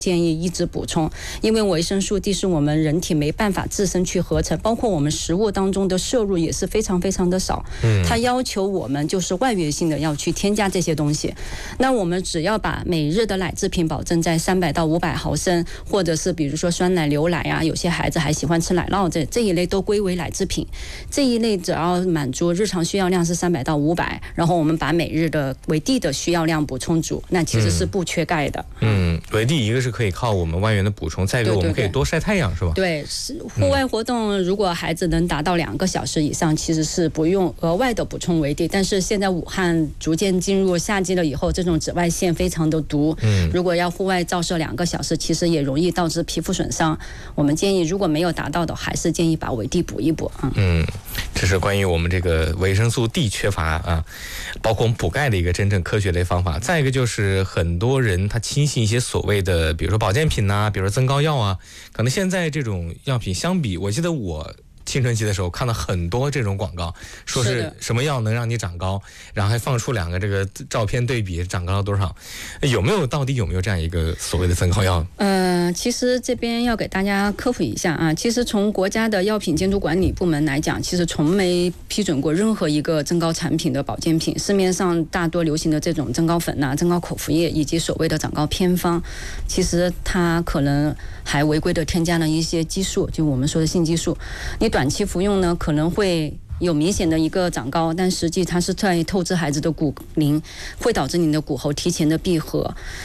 建议一直补充，因为维生素 D 是我们人体没办法自身去合成，包括我们食物当中的摄入也是非常非常的少。它要求我们就是外源性的要去添加这些东西。那我们只要把每日的奶制品保证在300到500毫升，或者是比如说酸奶、牛奶啊，有些孩子还喜欢吃奶酪，这一类都归为奶制品。这一类只要满足日常需要量是300到500，然后我们把每日的维 D 的需要量补充足，那其实是不缺钙的。 维 D 一个是可以靠我们外源的补充，再一个我们可以多晒太阳，是吧？ 对，户外活动如果孩子能达到2个小时以上，其实是不用额外的补充维 D。但是现在武汉逐渐进入夏季了以后，这种紫外线非常的毒，如果要户外照射2个小时，其实也容易导致皮肤损伤。我们建议如果没有达到的，还是建议把维 D 补一补。 这是关于我们这个维生素 D 缺乏啊，包括我们补钙的一个真正科学的方法。再一个就是很多人他轻信一些所谓的，比如说保健品呐，比如说增高药啊，可能现在这种药品相比，我记得我青春期的时候看到很多这种广告，说是什么药能让你长高，然后还放出2个这个照片对比长高了多少，到底有没有这样一个所谓的增高药？ 其实这边要给大家科普一下啊，其实从国家的药品监督管理部门来讲，其实从没批准过任何一个增高产品的保健品。市面上大多流行的这种增高粉增高口服液以及所谓的长高偏方，其实它可能还违规的添加了一些激素，就我们说的性激素。你短期服用呢，可能会有明显的一个长高，但实际它是在透支孩子的骨龄，会导致你的骨骺提前的闭合。